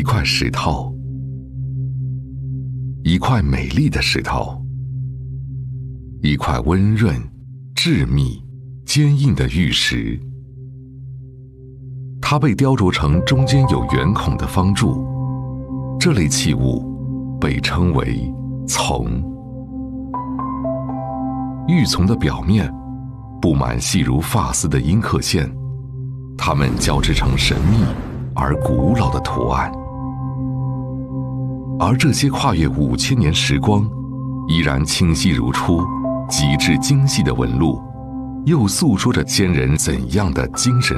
块石头，一块美丽的石头，一块温润、致密、坚硬的玉石。它被雕琢成中间有圆孔的方柱，这类器物被称为琮。玉琮的表面布满细如发丝的阴刻线，它们交织成神秘而古老的图案。而这些跨越5000年时光，依然清晰如初、极致精细的纹路，又诉说着先人怎样的精神